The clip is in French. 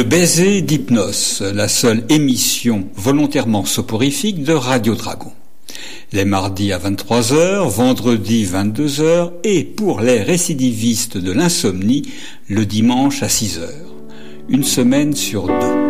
baiser d'Hypnos, la seule émission volontairement soporifique de Radio Dragon. Les mardis à 23h, vendredi 22h et pour les récidivistes de l'insomnie, le dimanche à 6h. Une semaine sur 2.